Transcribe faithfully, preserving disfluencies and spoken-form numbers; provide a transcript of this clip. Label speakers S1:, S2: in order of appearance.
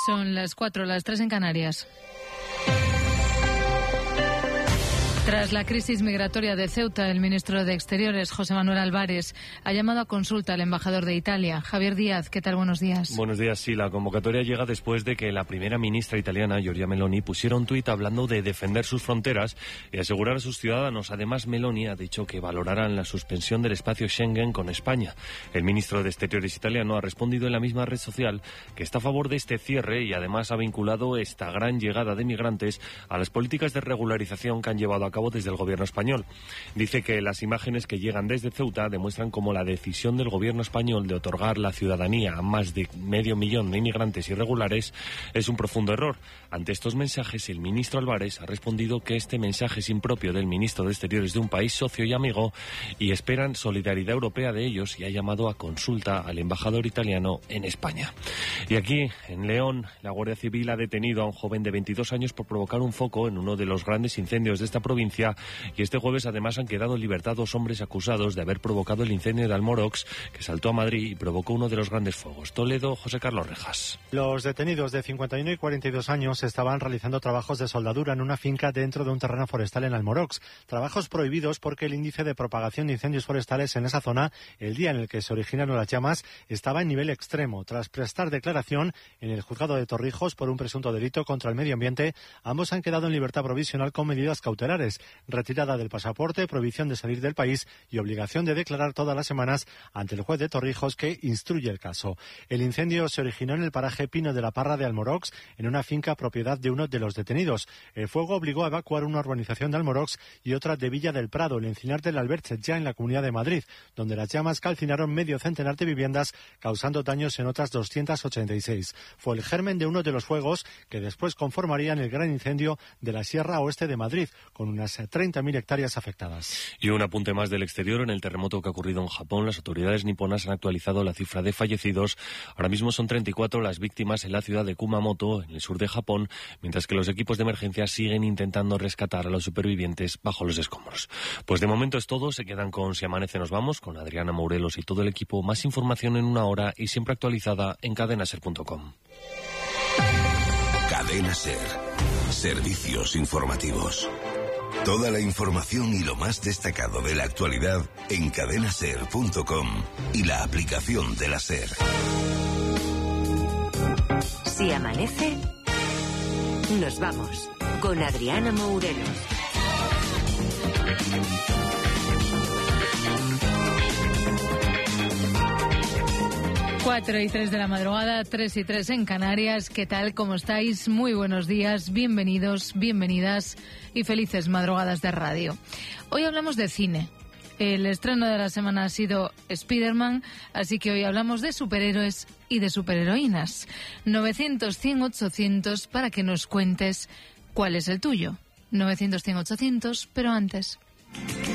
S1: Son las cuatro, las tres en Canarias. Tras la crisis migratoria de Ceuta, el ministro de Exteriores, José Manuel Álvarez, ha llamado a consulta al embajador de Italia, Javier Díaz. ¿Qué tal? Buenos días.
S2: Buenos días. Sí, la convocatoria llega después de que la primera ministra italiana, Giorgia Meloni, pusiera un tuit hablando de defender sus fronteras y asegurar a sus ciudadanos. Además, Meloni ha dicho que valorarán la suspensión del espacio Schengen con España. El ministro de Exteriores italiano ha respondido en la misma red social que está a favor de este cierre y además ha vinculado esta gran llegada de migrantes a las políticas de regularización que han llevado a cabo desde el gobierno español. Dice que las imágenes que llegan desde Ceuta demuestran cómo la decisión del gobierno español de otorgar la ciudadanía a más de medio millón de inmigrantes irregulares es un profundo error. Ante estos mensajes, el ministro Álvarez ha respondido que este mensaje es impropio del ministro de Exteriores de un país socio y amigo y esperan solidaridad europea de ellos, y ha llamado a consulta al embajador italiano en España. Y aquí, en León, la Guardia Civil ha detenido a un joven de veintidós años por provocar un foco en uno de los grandes incendios de esta provincia. Y este jueves además han quedado en libertad dos hombres acusados de haber provocado el incendio de Almorox, que saltó a Madrid y provocó uno de los grandes fuegos. Toledo, José Carlos Rejas.
S3: Los detenidos de cincuenta y uno y cuarenta y dos años estaban realizando trabajos de soldadura en una finca dentro de un terreno forestal en Almorox. Trabajos prohibidos porque el índice de propagación de incendios forestales en esa zona, el día en el que se originaron las llamas, estaba en nivel extremo. Tras prestar declaración en el juzgado de Torrijos por un presunto delito contra el medio ambiente, ambos han quedado en libertad provisional con medidas cautelares: retirada del pasaporte, prohibición de salir del país y obligación de declarar todas las semanas ante el juez de Torrijos, que instruye el caso. El incendio se originó en el paraje Pino de la Parra de Almorox, en una finca propiedad de uno de los detenidos. El fuego obligó a evacuar una urbanización de Almorox y otra de Villa del Prado, el Encinar del Alberche, ya en la Comunidad de Madrid, donde las llamas calcinaron medio centenar de viviendas, causando daños en otras doscientas ochenta y seis. Fue el germen de uno de los fuegos que después conformarían el gran incendio de la Sierra Oeste de Madrid, con unas treinta mil hectáreas afectadas.
S2: Y un apunte más del exterior: en el terremoto que ha ocurrido en Japón, las autoridades niponas han actualizado la cifra de fallecidos. Ahora mismo son treinta y cuatro las víctimas en la ciudad de Kumamoto, en el sur de Japón, mientras que los equipos de emergencia siguen intentando rescatar a los supervivientes bajo los escombros. Pues de momento es todo. Se quedan con Si Amanece Nos Vamos, con Adriana Morelos y todo el equipo. Más información en una hora y siempre actualizada en cadena ser punto com.
S4: Cadena Ser. Servicios informativos. Toda la información y lo más destacado de la actualidad en cadena ser punto com y la aplicación de la SER.
S5: Si amanece, nos vamos con Adriana Morelos.
S1: Cuatro y tres de la madrugada, tres y tres en Canarias. ¿Qué tal? ¿Cómo estáis? Muy buenos días, bienvenidos, bienvenidas y felices madrugadas de radio. Hoy hablamos de cine. El estreno de la semana ha sido Spider-Man, así que hoy hablamos de superhéroes y de superheroínas. novecientos, cien, ochocientos para que nos cuentes cuál es el tuyo. novecientos, cien, ochocientos, pero antes...